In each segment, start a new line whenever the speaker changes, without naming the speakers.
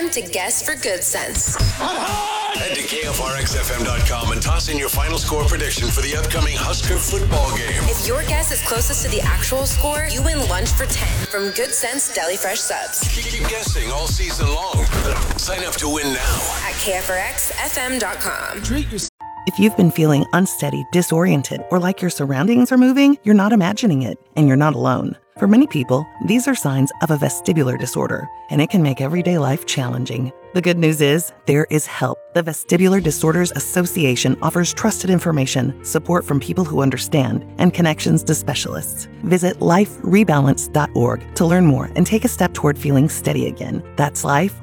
time to guess for good sense.
Head to KFRXFM.com and toss in your final score prediction for the upcoming Husker football game.
If your guess is closest to the actual score, you win lunch for 10 from Good Sense Deli Fresh Subs.
Keep guessing all season long. Sign up to win now
at KFRXFM.com.
If you've been feeling unsteady, disoriented, or like your surroundings are moving, you're not imagining it, and you're not alone. For many people, these are signs of a vestibular disorder, and it can make everyday life challenging. The good news is, there is help. The Vestibular Disorders Association offers trusted information, support from people who understand, and connections to specialists. Visit liferebalance.org to learn more and take a step toward feeling steady again. That's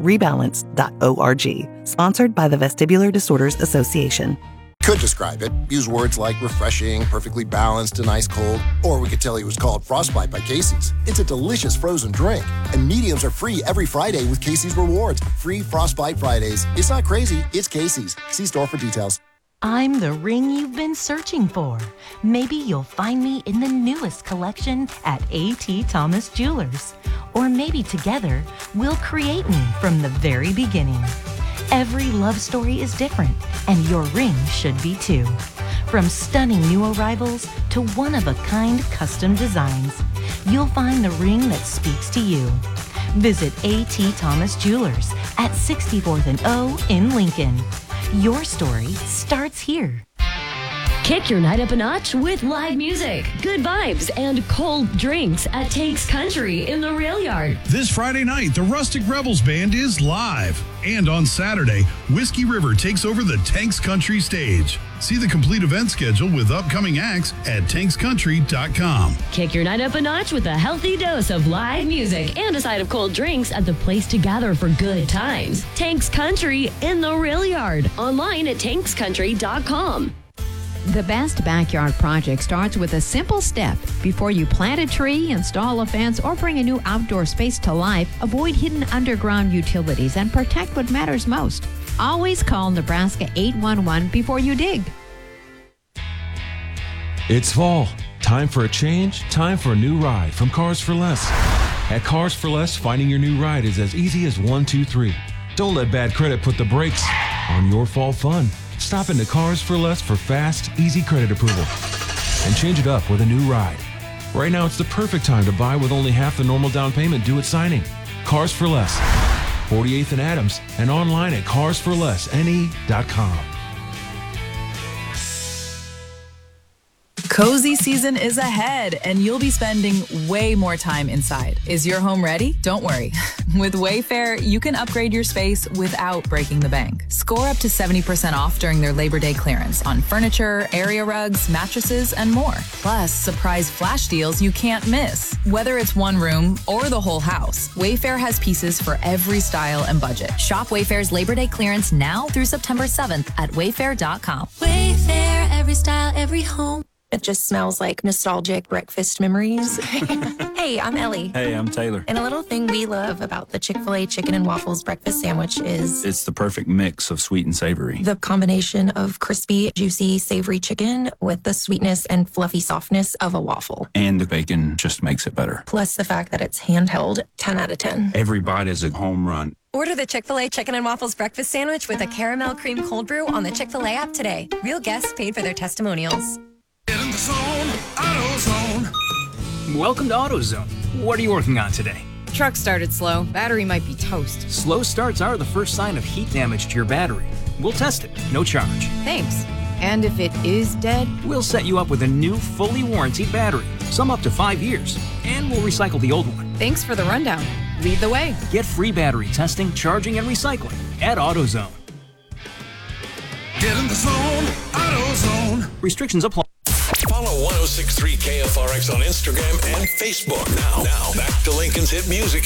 liferebalance.org. Sponsored by the Vestibular Disorders Association.
Could describe it. Use words like refreshing, perfectly balanced, and ice cold. Or we could tell you it was called Frostbite by Casey's. It's a delicious frozen drink. And mediums are free every Friday with Casey's Rewards. Free Frostbite Fridays. It's not crazy. It's Casey's. See store for details.
I'm the ring you've been searching for. Maybe you'll find me in the newest collection at A.T. Thomas Jewelers. Or maybe together, we'll create me from the very beginning. Every love story is different, and your ring should be too. From stunning new arrivals to one-of-a-kind custom designs, you'll find the ring that speaks to you. Visit A.T. Thomas Jewelers at 64th and O in Lincoln. Your story starts here.
Kick your night up a notch with live music, good vibes, and cold drinks at Tanks Country in the Rail Yard.
This Friday night, the Rustic Rebels Band is live. And on Saturday, Whiskey River takes over the Tanks Country stage. See the complete event schedule with upcoming acts at tankscountry.com.
Kick your night up a notch with a healthy dose of live music and a side of cold drinks at the place to gather for good times. Tanks Country in the Rail Yard. Online at tankscountry.com.
The best backyard project starts with a simple step. Before you plant a tree, install a fence, or bring a new outdoor space to life, avoid hidden underground utilities and protect what matters most. Always call Nebraska 811 before you dig.
It's fall. Time for a change. Time for a new ride from Cars for Less. At Cars for Less, finding your new ride is as easy as 1, 2, 3. Don't let bad credit put the brakes on your fall fun. Stop into Cars for Less for fast, easy credit approval. And change it up with a new ride. Right now, it's the perfect time to buy with only half the normal down payment due at signing. Cars for Less. 48th and Adams, and online at carsforlessne.com.
Cozy season is ahead, and you'll be spending way more time inside. Is your home ready? Don't worry. With Wayfair, you can upgrade your space without breaking the bank. Score up to 70% off during their Labor Day clearance on furniture, area rugs, mattresses, and more. Plus, surprise flash deals you can't miss. Whether it's one room or the whole house, Wayfair has pieces for every style and budget. Shop Wayfair's Labor Day clearance now through September 7th at wayfair.com.
Wayfair, every style, every home. It just smells like nostalgic breakfast memories. Hey, I'm Ellie.
Hey, I'm Taylor.
And a little thing we love about the Chick-fil-A chicken and waffles breakfast sandwich is...
it's the perfect mix of sweet and savory.
The combination of crispy, juicy, savory chicken with the sweetness and fluffy softness of a waffle.
And the bacon just makes it better.
Plus the fact that it's handheld, 10 out of 10.
Every bite is a home run.
Order the Chick-fil-A Chicken and Waffles Breakfast Sandwich with a caramel cream cold brew on the Chick-fil-A app today. Real guests paid for their testimonials.
Get in the zone, AutoZone.
Welcome to AutoZone. What are you working on today?
Truck started slow. Battery might be toast.
Slow starts are the first sign of heat damage to your battery. We'll test it, no charge.
Thanks. And if it is dead?
We'll set you up with a new, fully warranted battery, some up to 5 years, and we'll recycle the old one.
Thanks for the rundown. Lead the way.
Get free battery testing, charging, and recycling at AutoZone.
Get in the zone, AutoZone.
Restrictions apply.
Follow 106.3 KFRX on Instagram and Facebook. Now, back to Lincoln's hit music.